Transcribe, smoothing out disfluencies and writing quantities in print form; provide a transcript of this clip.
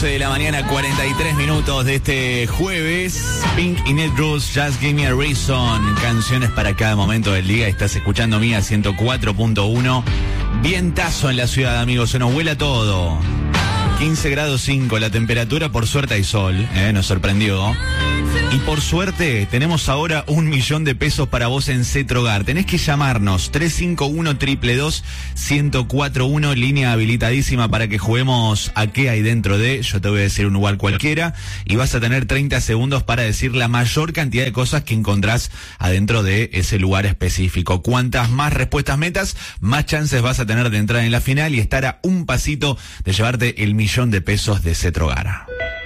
12 de la mañana, 43 minutos de este jueves. Pink y Ned Rules, Just Give Me a Reason. Canciones para cada momento del día. Estás escuchando Mía 104.1. Vientazo en la ciudad, amigos. Se nos vuela todo. 15 grados 5 la temperatura. Por suerte hay sol. Nos sorprendió. Y por suerte tenemos ahora 1 millón de pesos para vos en Cetrogar. Tenés que llamarnos 351-222-1041, línea habilitadísima para que juguemos a qué hay dentro de. Yo te voy a decir un lugar cualquiera y vas a tener 30 segundos para decir la mayor cantidad de cosas que encontrás adentro de ese lugar específico. Cuantas más respuestas metas, más chances vas a tener de entrar en la final y estar a un pasito de llevarte el 1 millón de pesos de Cetrogar.